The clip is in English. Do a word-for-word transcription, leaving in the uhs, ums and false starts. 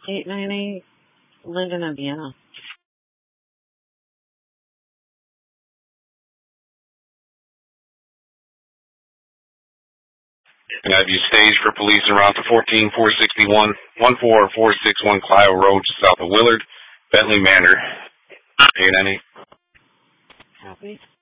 eight nine eight, Linden, Indiana. And have you staged for police en route to fourteen four sixty-one, one four four six one Clio Road, south of Willard, Bentley Manor. eight nine eight. Copy.